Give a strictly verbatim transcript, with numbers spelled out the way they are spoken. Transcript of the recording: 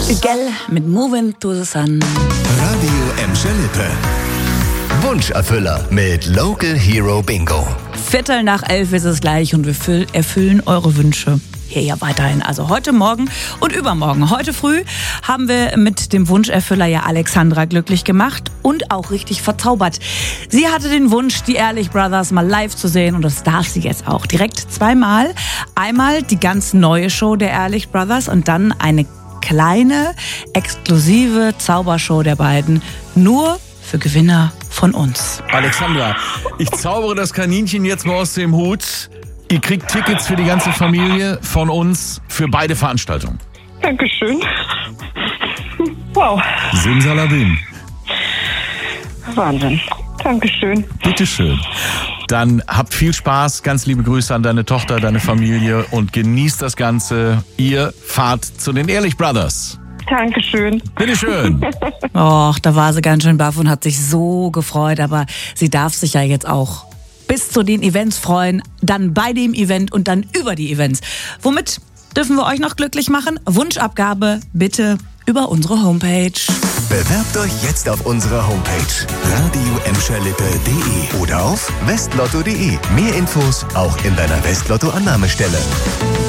Gell mit Moving to the Sun. Radio Emscher Lippe. Wunscherfüller mit Local Hero Bingo. Viertel nach elf ist es gleich und wir füll- erfüllen eure Wünsche. Hier ja weiterhin. Also heute Morgen und übermorgen. Heute früh haben wir mit dem Wunscherfüller ja Alexandra glücklich gemacht und auch richtig verzaubert. Sie hatte den Wunsch, die Ehrlich Brothers mal live zu sehen und das darf sie jetzt auch. Direkt zweimal. Einmal die ganz neue Show der Ehrlich Brothers und dann eine kleine, exklusive Zaubershow der beiden. Nur für Gewinner von uns. Alexandra, ich zaubere das Kaninchen jetzt mal aus dem Hut. Ihr kriegt Tickets für die ganze Familie von uns für beide Veranstaltungen. Dankeschön. Wow. Simsalabim. Wahnsinn. Dankeschön. Bitteschön. Dann habt viel Spaß. Ganz liebe Grüße an deine Tochter, deine Familie und genießt das Ganze. Ihr fahrt zu den Ehrlich Brothers. Dankeschön. Bitteschön. Och, da war sie ganz schön baff und hat sich so gefreut, aber sie darf sich ja jetzt auch bis zu den Events freuen, dann bei dem Event und dann über die Events. Womit dürfen wir euch noch glücklich machen? Wunschabgabe bitte über unsere Homepage. Bewerbt euch jetzt auf unserer Homepage radio emscher lippe punkt de oder auf westlotto punkt de. Mehr Infos auch in deiner Westlotto-Annahmestelle.